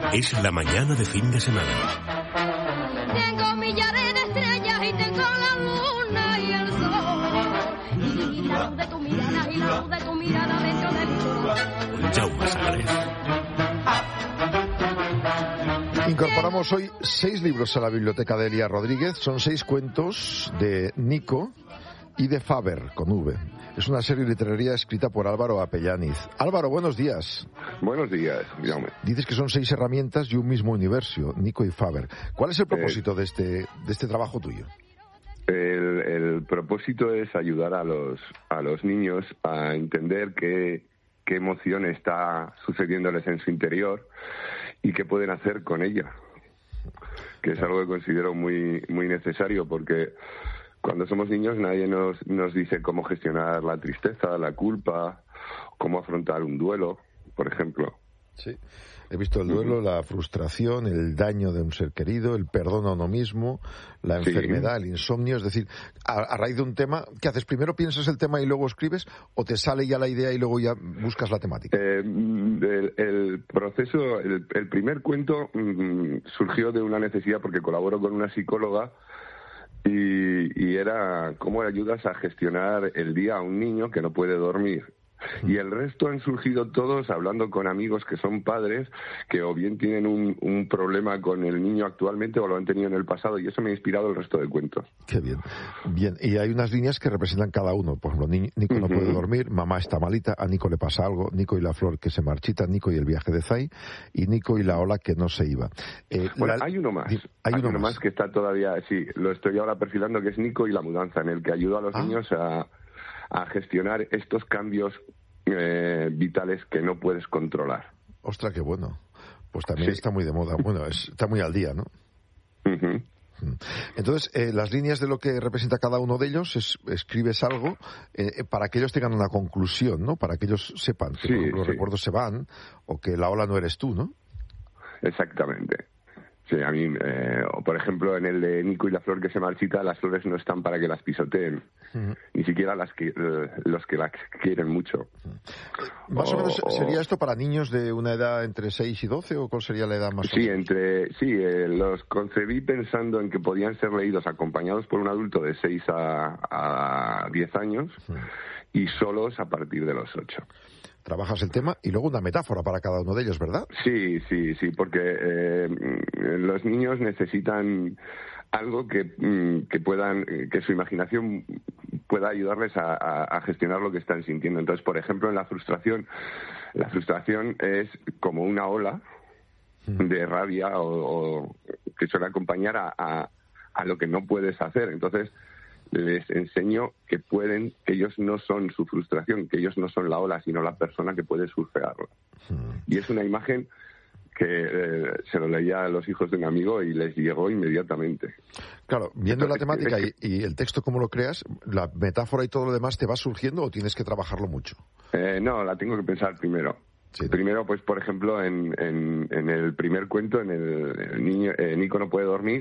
Es la mañana de fin de semana. Tengo millares de estrellas y tengo la luna y el sol. Y la luz de tu mirada, y la luz de tu mirada dentro de mi corazón. Jaume Sagrés. Incorporamos hoy 6 libros a la biblioteca de Elia Rodríguez. Son 6 cuentos de Nico y de Faber, con V. Es una serie literaria escrita por Álvaro Apellaniz. Álvaro, buenos días. Buenos días, Jaume. Dices que son 6 herramientas y un mismo universo, Nico y Faber. ¿Cuál es el propósito de este trabajo tuyo? El propósito es ayudar a los niños a entender qué emoción está sucediéndoles en su interior y qué pueden hacer con ella, que es algo que considero muy, muy necesario, porque cuando somos niños nadie nos dice cómo gestionar la tristeza, la culpa, cómo afrontar un duelo, por ejemplo. Sí, he visto el duelo, la frustración, el daño de un ser querido, el perdón a uno mismo, la enfermedad, el insomnio. Es decir, a raíz de un tema, ¿qué haces? ¿Primero piensas el tema y luego escribes? ¿O te sale ya la idea y luego ya buscas la temática? El proceso, el primer cuento surgió de una necesidad porque colaboro con una psicóloga y era cómo ayudas a gestionar el día a un niño que no puede dormir. Y el resto han surgido todos hablando con amigos que son padres que o bien tienen un problema con el niño actualmente o lo han tenido en el pasado, y eso me ha inspirado el resto de cuentos. Qué bien. Bien, y hay unas líneas que representan cada uno. Por ejemplo, Nico no puede dormir, mamá está malita, a Nico le pasa algo, Nico y la flor que se marchita, Nico y el viaje de Zay, y Nico y la ola que no se iba. Bueno, hay uno más. Hay uno más que está todavía, sí, lo estoy ahora perfilando, que es Nico y la mudanza, en el que ayuda a los niños a gestionar estos cambios vitales que no puedes controlar. Ostras, qué bueno. Pues también está muy de moda. Bueno, está muy al día, ¿no? Entonces, las líneas de lo que representa cada uno de ellos, escribes algo para que ellos tengan una conclusión, ¿no? Para que ellos sepan que los recuerdos se van o que la ola no eres tú, ¿no? Exactamente. Sí, a mí, por ejemplo, en el de Nico y la flor que se marchita, las flores no están para que las pisoteen, ni siquiera los que las quieren mucho. Más o menos, ¿sería esto para niños de una edad entre 6 y 12 o cuál sería la edad más o menos? Los concebí pensando en que podían ser leídos acompañados por un adulto de 6 a 10 años y solos a partir de los 8. Trabajas el tema y luego una metáfora para cada uno de ellos, ¿verdad? Sí, porque los niños necesitan algo que puedan, que su imaginación pueda ayudarles a gestionar lo que están sintiendo. Entonces, por ejemplo, en la frustración es como una ola de rabia o que suele acompañar a lo que no puedes hacer. Entonces, les enseño que ellos no son su frustración, que ellos no son la ola, sino la persona que puede surfearla. Y es una imagen que se lo leía a los hijos de un amigo y les llegó inmediatamente. Claro, viendo la temática y el texto como lo creas, ¿la metáfora y todo lo demás te va surgiendo o tienes que trabajarlo mucho? No, la tengo que pensar primero. Sí. Primero, pues, por ejemplo, en el primer cuento, en el niño Nico no puede dormir,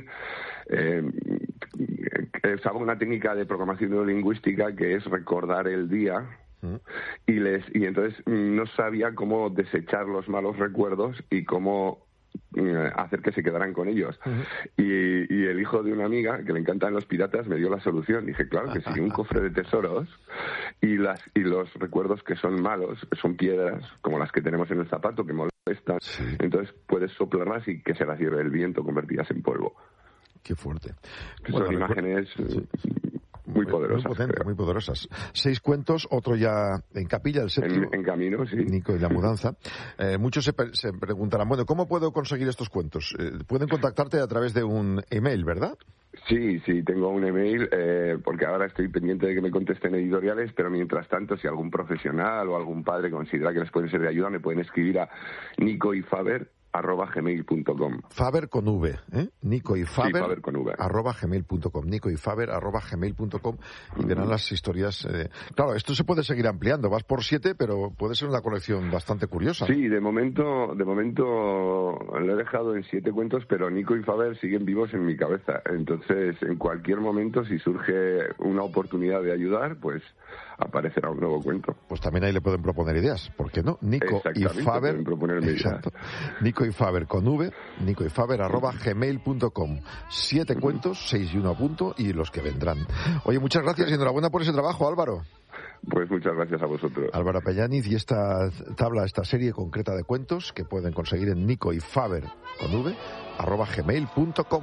usaba una técnica de programación neurolingüística que es recordar el día y entonces no sabía cómo desechar los malos recuerdos y cómo hacer que se quedaran con ellos. Y el hijo de una amiga que le encantan los piratas me dio la solución. Dije, claro que sí, un cofre de tesoros y los recuerdos que son malos son piedras como las que tenemos en el zapato que molestan. Entonces puedes soplarlas y que se las lleve el viento convertidas en polvo. Qué fuerte. Son imágenes muy poderosas. Muy potentes, muy poderosas. 6 cuentos, otro ya en capilla, el séptimo. En camino, sí. Nico y la mudanza. Muchos se preguntarán, bueno, ¿cómo puedo conseguir estos cuentos? Pueden contactarte a través de un email, ¿verdad? Sí, tengo un email, porque ahora estoy pendiente de que me contesten editoriales, pero mientras tanto, si algún profesional o algún padre considera que les pueden ser de ayuda, me pueden escribir a nicoyfaber@gmail.com. Faber con V, ¿eh? Nico y Faber, sí, Faber con V. @gmail.com. Nico y Faber @gmail.com y verán las historias. Claro, esto se puede seguir ampliando. Vas por 7, pero puede ser una colección bastante curiosa. Sí, de momento lo he dejado en 7 cuentos, pero Nico y Faber siguen vivos en mi cabeza. Entonces, en cualquier momento, si surge una oportunidad de ayudar, pues aparecerá un nuevo cuento. Pues también ahí le pueden proponer ideas, ¿por qué no? Nico y Faber, Nico y Faber con V, nicoyfaber@gmail.com. 7 cuentos, 6 y 1 a punto, y los que vendrán. Oye, muchas gracias y enhorabuena por ese trabajo, Álvaro. Pues muchas gracias a vosotros. Álvaro Pellaniz, y esta serie concreta de cuentos que pueden conseguir en nicoyfaber con V @gmail.com.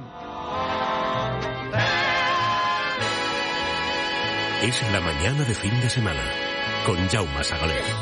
Es la mañana de fin de semana con Jaume Sagalés.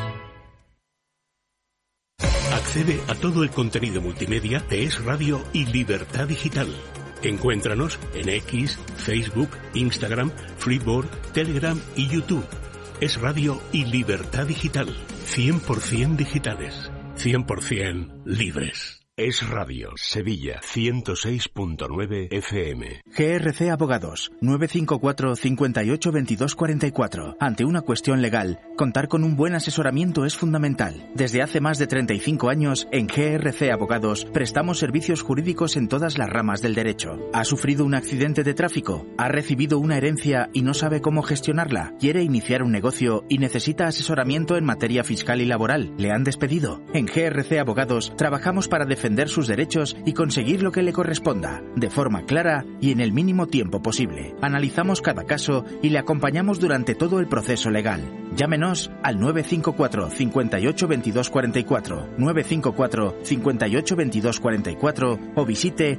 Accede a todo el contenido multimedia de Es Radio y Libertad Digital. Encuéntranos en X, Facebook, Instagram, Freeboard, Telegram y YouTube. Es Radio y Libertad Digital. 100% digitales. 100% libres. Es Radio. Sevilla 106.9 FM. GRC Abogados 954 58 22 44. Ante una cuestión legal, contar con un buen asesoramiento es fundamental. Desde hace más de 35 años, en GRC Abogados prestamos servicios jurídicos en todas las ramas del derecho. ¿Ha sufrido un accidente de tráfico? ¿Ha recibido una herencia y no sabe cómo gestionarla? ¿Quiere iniciar un negocio y necesita asesoramiento en materia fiscal y laboral? ¿Le han despedido? En GRC Abogados trabajamos para defender sus derechos y conseguir lo que le corresponda, de forma clara y en el mínimo tiempo posible. Analizamos cada caso y le acompañamos durante todo el proceso legal. Llámenos al 954 58 22 44, 954 58 22 44 o visite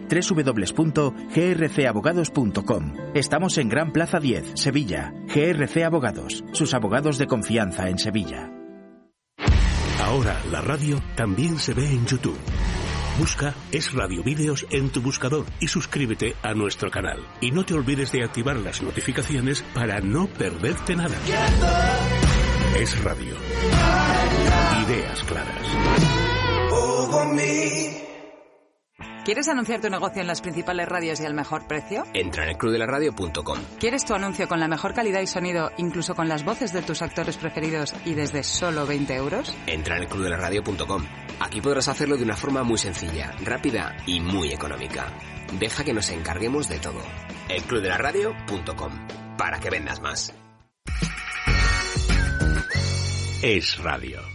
www.grcabogados.com. Estamos en Gran Plaza 10, Sevilla. GRC Abogados, sus abogados de confianza en Sevilla. Ahora la radio también se ve en YouTube. Busca Es Radio Vídeos en tu buscador y suscríbete a nuestro canal. Y no te olvides de activar las notificaciones para no perderte nada. Es Radio. Ideas claras. ¿Quieres anunciar tu negocio en las principales radios y al mejor precio? Entra en elclubdelaradio.com. ¿Quieres tu anuncio con la mejor calidad y sonido, incluso con las voces de tus actores preferidos y desde solo 20 euros? Entra en elclubdelaradio.com. Aquí podrás hacerlo de una forma muy sencilla, rápida y muy económica. Deja que nos encarguemos de todo. elclubdelaradio.com. Para que vendas más. Es Radio.